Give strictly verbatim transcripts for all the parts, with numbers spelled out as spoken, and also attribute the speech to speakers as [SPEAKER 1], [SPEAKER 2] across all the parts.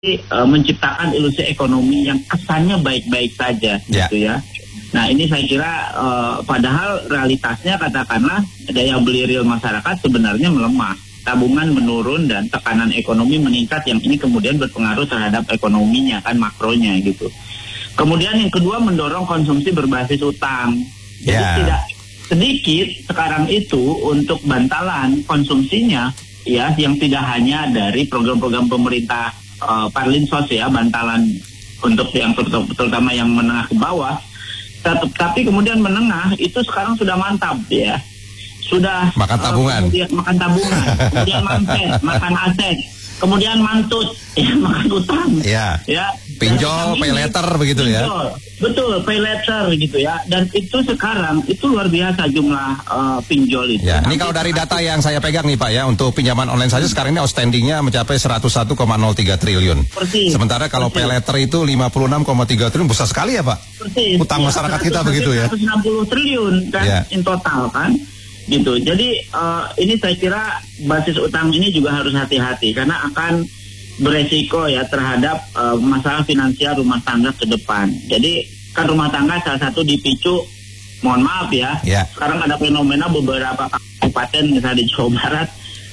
[SPEAKER 1] uh, menciptakan ilusi ekonomi yang kesannya baik-baik saja, yeah. gitu ya. Nah ini saya kira uh, padahal realitasnya katakanlah daya beli real masyarakat sebenarnya melemah, tabungan menurun dan tekanan ekonomi meningkat yang ini kemudian berpengaruh terhadap ekonominya kan makronya gitu. Kemudian yang kedua mendorong konsumsi berbasis utang. Jadi yeah. tidak sedikit sekarang itu untuk bantalan konsumsinya ya yang tidak hanya dari program-program pemerintah uh, Parlinsos ya bantalan untuk yang terutama yang menengah ke bawah. Tapi kemudian menengah itu sekarang sudah mantap ya, sudah
[SPEAKER 2] makan tabungan,
[SPEAKER 1] uh, makan tabungan, kemudian mantet, makan aset, kemudian mantut, ya makan utang,
[SPEAKER 2] ya,
[SPEAKER 1] ya.
[SPEAKER 2] pinjol, pay letter begitu pinjol. ya,
[SPEAKER 1] betul, pay letter gitu ya, dan itu sekarang itu luar biasa jumlah uh, pinjol itu.
[SPEAKER 2] Ya, ini kalau dari data yang saya pegang nih Pak ya, untuk pinjaman online saja sekarang ini outstandingnya mencapai seratus satu koma nol tiga triliun.
[SPEAKER 1] Persis.
[SPEAKER 2] Sementara kalau
[SPEAKER 1] Persis.
[SPEAKER 2] pay letter itu lima puluh enam koma tiga triliun, besar sekali ya Pak.
[SPEAKER 1] Persis.
[SPEAKER 2] Utang ya, masyarakat kita begitu ya.
[SPEAKER 1] seratus enam puluh triliun kan ya. In total kan. Gitu. Jadi uh, ini saya kira basis utang ini juga harus hati-hati karena akan beresiko ya terhadap uh, masalah finansial rumah tangga ke depan. Jadi kan rumah tangga salah satu dipicu, mohon maaf ya,
[SPEAKER 2] yeah.
[SPEAKER 1] sekarang ada fenomena beberapa kabupaten misalnya di Jawa Barat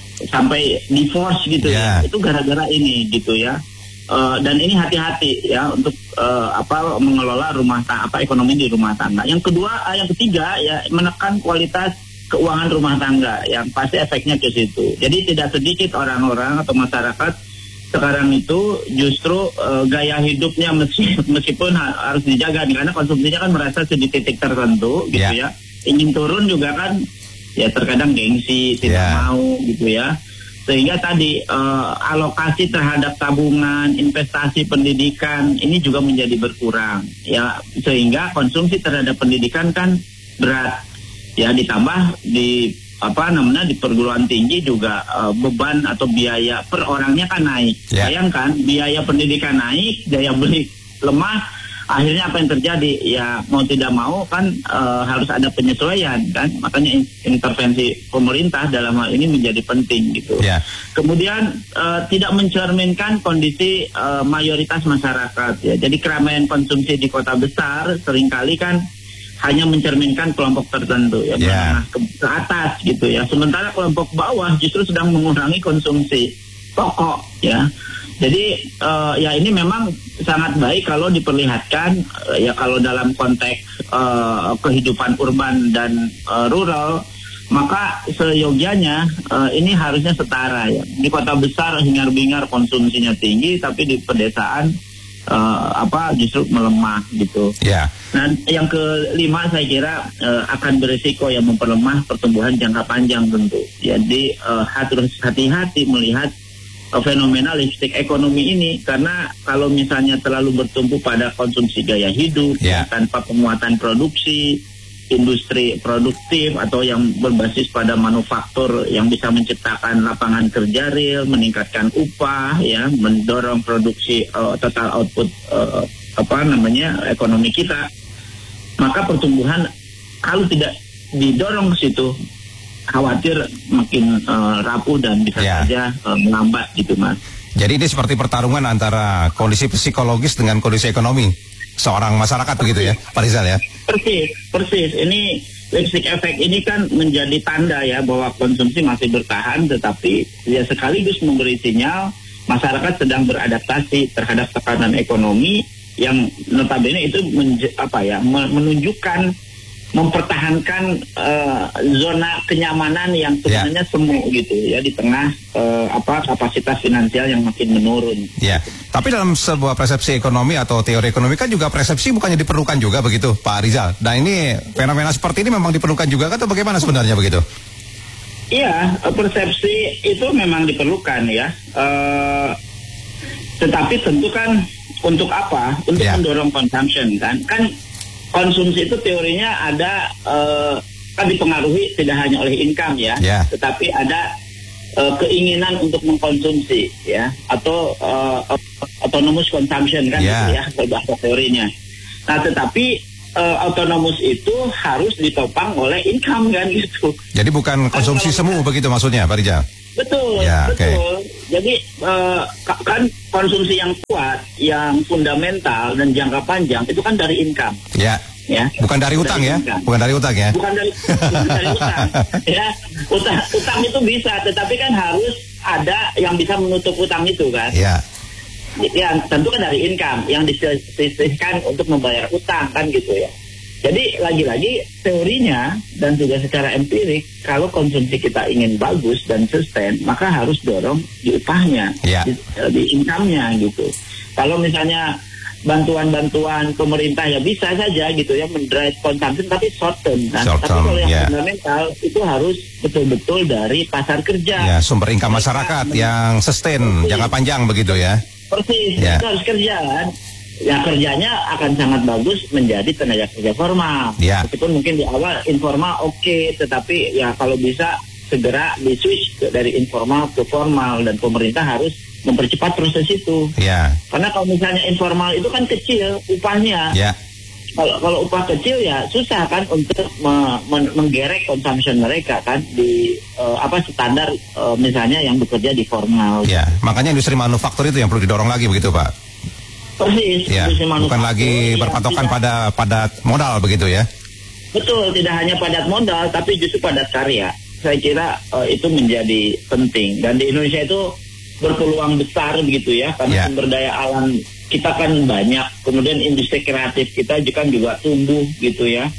[SPEAKER 1] sampai divorce gitu yeah. ya, itu gara-gara ini gitu ya. Uh, dan ini hati-hati ya untuk uh, apa mengelola rumah tangga, apa ekonomi di rumah tangga. Yang kedua, uh, yang ketiga ya menekan kualitas keuangan rumah tangga yang pasti efeknya ke situ. Jadi tidak sedikit orang-orang atau masyarakat sekarang itu justru uh, gaya hidupnya meski, meskipun ha, harus dijaga nih, karena konsumsinya kan merasa di titik tertentu gitu yeah. ya. Ingin turun juga kan ya terkadang gengsi, tidak yeah. mau gitu ya. Sehingga tadi uh, alokasi terhadap tabungan, investasi pendidikan ini juga menjadi berkurang ya, sehingga konsumsi terhadap pendidikan kan berat. Ya ditambah di apa namanya di perguruan tinggi juga uh, beban atau biaya per orangnya kan naik. Yeah. Bayangkan biaya pendidikan naik, daya beli lemah, akhirnya apa yang terjadi? Ya mau tidak mau kan uh, harus ada penyesuaian kan. Makanya intervensi pemerintah dalam hal ini menjadi penting gitu.
[SPEAKER 2] Yeah.
[SPEAKER 1] Kemudian uh, tidak mencerminkan kondisi uh, mayoritas masyarakat ya. Jadi keramaian konsumsi di kota besar seringkali kan hanya mencerminkan kelompok tertentu ya,
[SPEAKER 2] yeah.
[SPEAKER 1] ke, ke atas gitu ya. Sementara kelompok bawah justru sedang mengurangi konsumsi pokok ya. Jadi uh, ya ini memang sangat baik kalau diperlihatkan uh, ya kalau dalam konteks uh, kehidupan urban dan uh, rural, maka seyogianya uh, ini harusnya setara ya. Di kota besar hingar-bingar konsumsinya tinggi, tapi di pedesaan Uh, apa justru melemah gitu.
[SPEAKER 2] Yeah.
[SPEAKER 1] Nah, yang kelima saya kira uh, akan berisiko yang memperlemah pertumbuhan jangka panjang tentu. Jadi uh, harus hati-hati melihat uh, fenomena lipstick ekonomi ini karena kalau misalnya terlalu bertumpu pada konsumsi gaya hidup
[SPEAKER 2] yeah.
[SPEAKER 1] tanpa penguatan produksi, industri produktif atau yang berbasis pada manufaktur yang bisa menciptakan lapangan kerja real, meningkatkan upah, ya, mendorong produksi uh, total output uh, apa namanya ekonomi kita, maka pertumbuhan kalau tidak didorong ke situ khawatir makin uh, rapuh dan bisa yeah. saja uh, melambat gitu Mas.
[SPEAKER 2] Jadi ini seperti pertarungan antara kondisi psikologis dengan kondisi ekonomi seorang masyarakat persis. Begitu ya Pak Rizal ya?
[SPEAKER 1] Persis, persis. Ini lipstick effect ini kan menjadi tanda ya bahwa konsumsi masih bertahan, tetapi ya sekaligus memberi sinyal masyarakat sedang beradaptasi terhadap tekanan ekonomi yang notabene itu menj- apa ya menunjukkan mempertahankan uh, zona kenyamanan yang sebenarnya yeah. semu gitu ya di tengah uh, apa kapasitas finansial yang makin menurun.
[SPEAKER 2] Ya, yeah. Tapi dalam sebuah persepsi ekonomi atau teori ekonomi kan juga persepsi bukannya diperlukan juga begitu Pak Rizal. Nah ini fenomena seperti ini memang diperlukan juga atau bagaimana sebenarnya begitu?
[SPEAKER 1] Iya, persepsi itu memang diperlukan ya. Uh, tetapi tentu kan untuk apa? Untuk yeah. mendorong consumption kan? Kan konsumsi itu teorinya ada uh, kan dipengaruhi tidak hanya oleh income ya, yeah. tetapi ada uh, keinginan untuk mengkonsumsi ya atau uh, autonomous consumption kan yeah. gitu ya bahasa teorinya. Nah tetapi uh, autonomous itu harus ditopang oleh income kan gitu.
[SPEAKER 2] Jadi bukan konsumsi kan, semu begitu maksudnya Pak Rizal?
[SPEAKER 1] Betul,
[SPEAKER 2] ya,
[SPEAKER 1] betul.
[SPEAKER 2] Okay.
[SPEAKER 1] Jadi uh, kan konsumsi yang kuat, yang fundamental dan jangka panjang itu kan dari income.
[SPEAKER 2] Ya.
[SPEAKER 1] Ya.
[SPEAKER 2] Bukan dari utang
[SPEAKER 1] dari
[SPEAKER 2] ya?
[SPEAKER 1] Income.
[SPEAKER 2] Bukan dari utang ya?
[SPEAKER 1] Bukan dari, bukan dari utang. Ya, utang, utang itu bisa, tetapi kan harus ada yang bisa menutup utang itu kan.
[SPEAKER 2] Ya.
[SPEAKER 1] Ya, tentu kan dari income yang disisihkan untuk membayar utang kan gitu ya. Jadi lagi-lagi teorinya dan juga secara empirik, kalau konsumsi kita ingin bagus dan sustain, maka harus dorong di upahnya,
[SPEAKER 2] ya.
[SPEAKER 1] di, di income-nya gitu. Kalau misalnya bantuan-bantuan pemerintah ya bisa saja gitu ya mendrive consumption tapi short term kan.
[SPEAKER 2] Short
[SPEAKER 1] tapi
[SPEAKER 2] term,
[SPEAKER 1] kalau yang
[SPEAKER 2] yeah.
[SPEAKER 1] fundamental itu harus betul-betul dari pasar kerja.
[SPEAKER 2] Ya, sumber income masyarakat mereka, yang sustain persis, jangka panjang begitu ya.
[SPEAKER 1] Persis,
[SPEAKER 2] yeah.
[SPEAKER 1] itu harus kerja kan. Ya kerjanya akan sangat bagus menjadi tenaga kerja formal.
[SPEAKER 2] Yeah.
[SPEAKER 1] Meskipun mungkin di awal informal oke, okay, tetapi ya kalau bisa segera di switch dari informal ke formal dan pemerintah harus mempercepat proses itu.
[SPEAKER 2] Ya.
[SPEAKER 1] Karena kalau misalnya informal itu kan kecil upahnya.
[SPEAKER 2] Ya.
[SPEAKER 1] Kalau kalau upah kecil ya susah kan untuk me, men, menggerek consumption mereka kan di uh, apa standar uh, misalnya yang bekerja di formal.
[SPEAKER 2] Ya. Makanya industri manufaktur itu yang perlu didorong lagi begitu Pak.
[SPEAKER 1] Persis.
[SPEAKER 2] Ya. Bukan lagi berpatokan ya, pada padat modal begitu ya.
[SPEAKER 1] Betul. Tidak hanya padat modal tapi justru padat karya. Saya kira uh, itu menjadi penting dan di Indonesia itu berpeluang besar begitu ya karena yeah. sumber daya alam kita kan banyak, kemudian industri kreatif kita juga juga tumbuh gitu ya,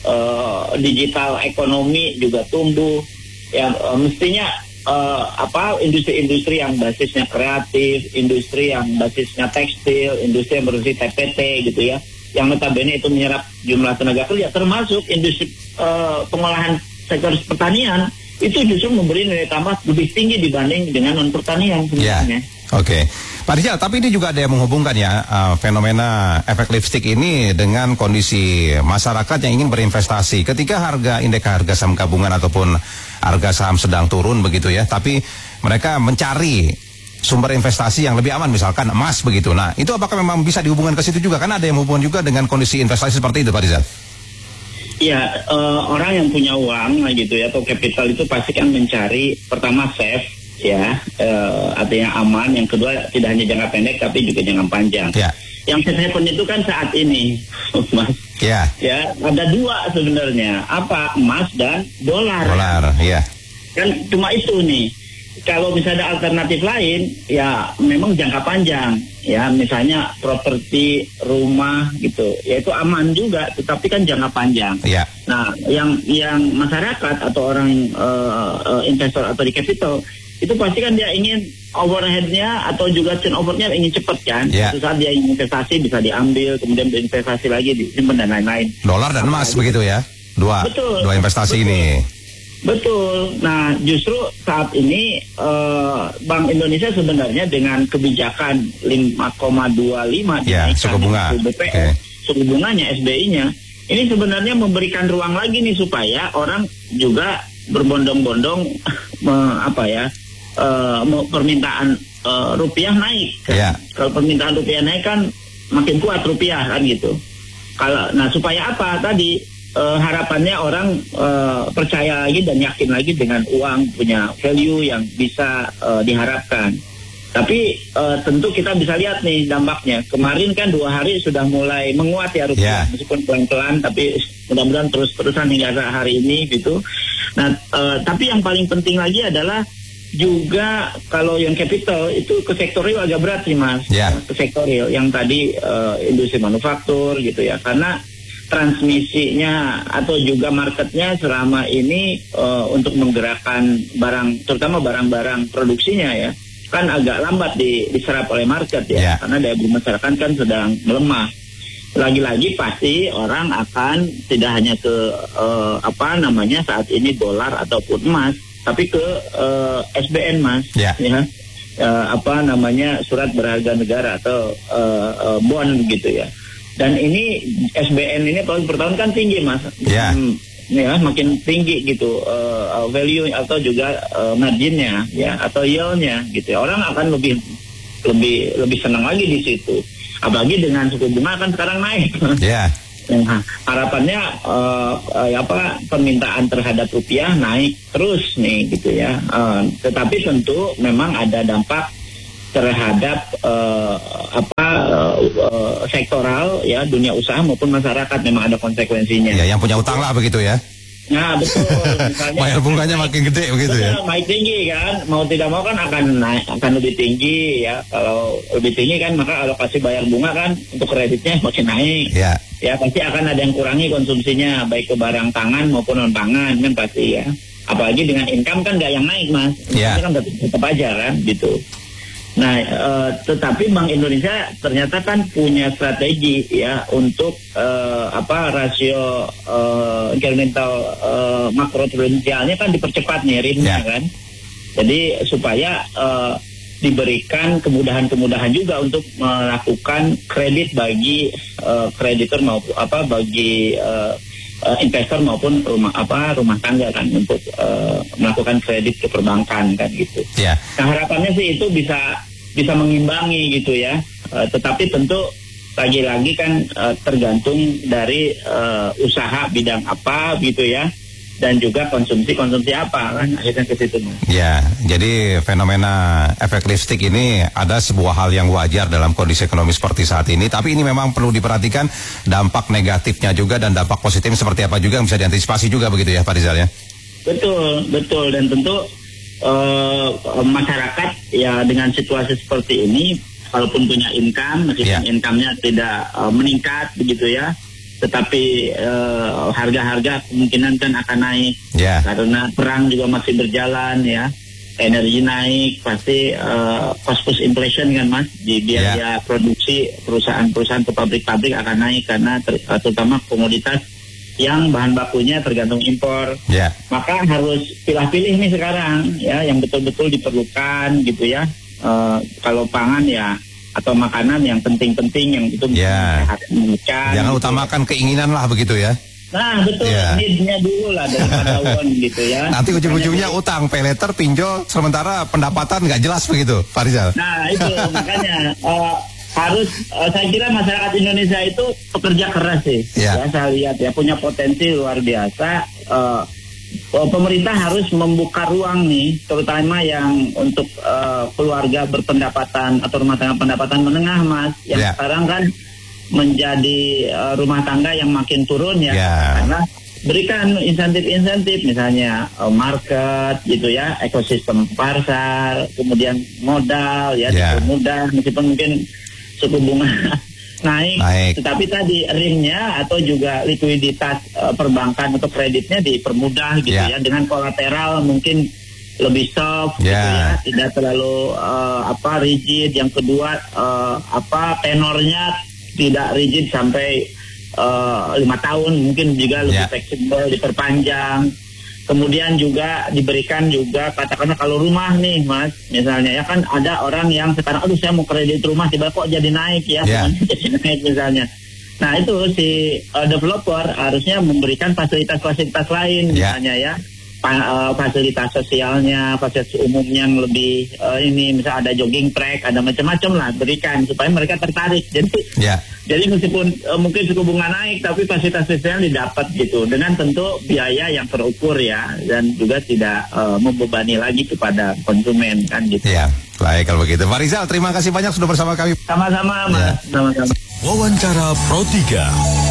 [SPEAKER 1] uh, digital ekonomi juga tumbuh ya, uh, mestinya uh, apa industri-industri yang basisnya kreatif, industri yang basisnya tekstil, industri yang berbasis T P T gitu ya, yang notabene itu menyerap jumlah tenaga kerja, termasuk industri uh, pengolahan sektor pertanian itu justru memberi nilai tambah lebih tinggi dibanding dengan non pertanian sebenarnya.
[SPEAKER 2] Yeah. Oke, okay. Pak Rizal, tapi ini juga ada yang menghubungkan ya uh, fenomena efek lipstick ini dengan kondisi masyarakat yang ingin berinvestasi. Ketika harga indeks harga saham gabungan ataupun harga saham sedang turun begitu ya, tapi mereka mencari sumber investasi yang lebih aman, misalkan emas begitu. Nah, itu apakah memang bisa dihubungkan ke situ juga? Karena ada yang menghubungkan juga dengan kondisi investasi seperti itu, Pak Rizal.
[SPEAKER 1] Ya, uh, orang yang punya uang gitu ya atau capital itu pasti kan mencari pertama safe ya, uh, artinya aman. Yang kedua tidak hanya jangka pendek tapi juga jangka panjang. Ya. Yang safe haven itu kan saat ini, Mas. Ya. Ya, ada dua sebenarnya. Apa? Emas dan dolar.
[SPEAKER 2] Dolar, ya.
[SPEAKER 1] Kan cuma itu nih. Kalau misalnya ada alternatif lain, ya memang jangka panjang, ya misalnya properti, rumah gitu, ya itu aman juga, tetapi kan jangka panjang.
[SPEAKER 2] Ya.
[SPEAKER 1] Nah, yang yang masyarakat atau orang uh, uh, investor atau di capital itu pasti kan dia ingin overhead-nya atau juga turnover-nya ingin cepat kan.
[SPEAKER 2] Ya.
[SPEAKER 1] Suatu saat dia ingin investasi bisa diambil, kemudian berinvestasi lagi, disimpan dan lain-lain.
[SPEAKER 2] Dolar dan emas nah, begitu ya, dua,
[SPEAKER 1] betul,
[SPEAKER 2] dua investasi
[SPEAKER 1] betul.
[SPEAKER 2] ini.
[SPEAKER 1] Betul. Nah, justru saat ini uh, Bank Indonesia sebenarnya dengan kebijakan lima koma dua lima
[SPEAKER 2] ya, suku bunga
[SPEAKER 1] B P S, okay. suku bunganya S B I-nya, ini sebenarnya memberikan ruang lagi nih supaya orang juga berbondong-bondong me, apa ya uh, permintaan uh, rupiah naik. Kan?
[SPEAKER 2] Yeah.
[SPEAKER 1] Kalau permintaan rupiah naik kan makin kuat rupiah kan gitu. Kalau nah supaya apa tadi? Uh, harapannya orang uh, percaya lagi dan yakin lagi dengan uang punya value yang bisa uh, diharapkan. Tapi uh, tentu kita bisa lihat nih dampaknya. Kemarin kan dua hari sudah mulai menguat ya rupiah, yeah. meskipun pelan-pelan, tapi mudah-mudahan terus-terusan hingga hari ini gitu. Nah, uh, tapi yang paling penting lagi adalah juga kalau yang capital itu ke sektorial agak berat sih Mas,
[SPEAKER 2] yeah.
[SPEAKER 1] ke sektorial yang tadi uh, industri manufaktur gitu ya, karena transmisinya atau juga marketnya selama ini uh, untuk menggerakkan barang, terutama barang-barang produksinya ya, kan agak lambat di, diserap oleh market ya, yeah. karena daya beli masyarakat kan sedang melemah. Lagi-lagi pasti orang akan tidak hanya ke uh, apa namanya saat ini dolar ataupun emas, tapi ke uh, S B N Mas,
[SPEAKER 2] yeah.
[SPEAKER 1] ya uh, apa namanya surat berharga negara atau uh, uh, bond gitu ya. Dan ini S B N ini tahun per tahun kan tinggi Mas,
[SPEAKER 2] yeah.
[SPEAKER 1] hmm, ya makin tinggi gitu uh, value atau juga uh, marginnya ya atau yieldnya gitu. Orang akan lebih lebih lebih senang lagi di situ. Apalagi dengan suku bunga kan sekarang naik.
[SPEAKER 2] Yeah.
[SPEAKER 1] Nah, harapannya uh, uh, apa permintaan terhadap rupiah naik terus nih gitu ya. Uh, tetapi tentu memang ada dampak terhadap uh, apa uh, uh, sektoral ya, dunia usaha maupun masyarakat, memang ada konsekuensinya.
[SPEAKER 2] Ya, yang punya utang lah begitu ya.
[SPEAKER 1] Nah betul, misalnya
[SPEAKER 2] bayar bunganya makin gede begitu ya.
[SPEAKER 1] Naik tinggi kan, mau tidak mau kan akan naik, akan lebih tinggi ya. Kalau lebih tinggi kan maka alokasi bayar bunga kan untuk kreditnya makin naik.
[SPEAKER 2] Ya.
[SPEAKER 1] Ya pasti akan ada yang kurangi konsumsinya baik ke barang pangan maupun non pangan kan pasti ya. Apalagi dengan income kan nggak yang naik mas,
[SPEAKER 2] ya.
[SPEAKER 1] Kan tetap, tetap aja kan gitu. Nah, e, tetapi Bank Indonesia ternyata kan punya strategi ya untuk e, apa rasio e, incremental e, makroprudensialnya kan dipercepat nih ritmenya yeah. kan. Jadi supaya e, diberikan kemudahan-kemudahan juga untuk melakukan kredit bagi e, kreditor maupun apa bagi e, e, investor maupun rumah apa rumah tangga kan untuk e, melakukan kredit ke perbankan kan gitu.
[SPEAKER 2] Yeah.
[SPEAKER 1] Nah harapannya sih itu bisa bisa mengimbangi gitu ya. E, tetapi tentu lagi-lagi kan e, tergantung dari e, usaha bidang apa gitu ya. Dan juga konsumsi-konsumsi apa kan akhirnya ke situ.
[SPEAKER 2] Ya, jadi fenomena efek lipstick ini ada sebuah hal yang wajar dalam kondisi ekonomi seperti saat ini, tapi ini memang perlu diperhatikan dampak negatifnya juga dan dampak positifnya seperti apa juga yang bisa diantisipasi juga begitu ya Pak Rizal ya.
[SPEAKER 1] Betul, betul, dan tentu uh, masyarakat ya dengan situasi seperti ini walaupun punya income, meskipun yeah. income-nya tidak uh, meningkat begitu ya. Tetapi uh, harga-harga kemungkinan kan akan naik yeah. karena perang juga masih berjalan ya, energi naik pasti uh, cost push inflation kan mas, di biaya yeah. produksi perusahaan-perusahaan atau pabrik-pabrik akan naik karena ter, terutama komoditas yang bahan bakunya tergantung impor, yeah. maka harus pilih-pilih nih sekarang ya yang betul-betul diperlukan gitu ya. Uh, kalau pangan ya atau makanan yang penting-penting yang itu
[SPEAKER 2] yeah.
[SPEAKER 1] mengecat.
[SPEAKER 2] Jangan
[SPEAKER 1] gitu.
[SPEAKER 2] Utamakan keinginan lah begitu ya.
[SPEAKER 1] Nah betul, yeah. need-nya dulu lah daripada uang gitu ya.
[SPEAKER 2] Nanti ujung-ujungnya utang, pay later, pinjol, sementara pendapatan nggak jelas begitu, Pak Rizal.
[SPEAKER 1] Nah itu makanya uh, harus uh, saya kira masyarakat Indonesia itu pekerja keras sih. Yeah. Ya saya lihat ya punya potensi luar biasa. Uh, Pemerintah harus membuka ruang nih, terutama yang untuk uh, keluarga berpendapatan atau rumah tangga pendapatan menengah, mas. Yang yeah. sekarang kan menjadi uh, rumah tangga yang makin turun ya, yeah. karena berikan insentif-insentif, misalnya uh, market gitu ya, ekosistem pasar, kemudian modal ya, yeah. mudah meskipun mungkin suku bunga naik, naik, tetapi tadi rimnya atau juga likuiditas uh, perbankan atau kreditnya dipermudah gitu yeah. ya, dengan kolateral mungkin lebih soft yeah. gitu ya, tidak terlalu uh, apa rigid. Yang kedua uh, apa tenornya tidak rigid sampai uh, lima tahun, mungkin juga lebih yeah. fleksibel, diperpanjang. Kemudian juga diberikan juga katakanlah kalau rumah nih mas, misalnya ya kan ada orang yang sekarang aduh saya mau kredit rumah tiba kok jadi naik ya, yeah. jadi naik misalnya. Nah itu si uh, developer harusnya memberikan fasilitas-fasilitas lain yeah. misalnya ya, pa, uh, fasilitas sosialnya, fasilitas umum yang lebih uh, ini misalnya ada jogging track, ada macam-macam lah berikan supaya mereka tertarik. Jadi yeah. Jadi meskipun uh, mungkin suku bunga naik, tapi fasilitas sosial didapat gitu, dengan tentu biaya yang terukur ya, dan juga tidak uh, membebani lagi kepada konsumen kan gitu.
[SPEAKER 2] Ya, baik kalau begitu. Pak Rizal, terima kasih banyak sudah bersama kami.
[SPEAKER 1] Sama-sama, Mas. Ya. Sama-sama.
[SPEAKER 3] Wawancara Pro tiga.